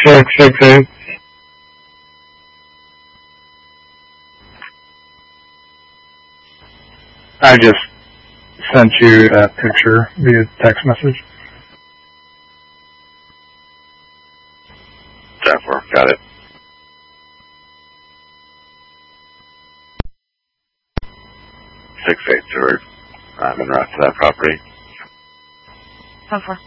668. I just sent you that picture via text message. 10-4, got it. 6-8, Stewart. I'm en route to that property. 10-4.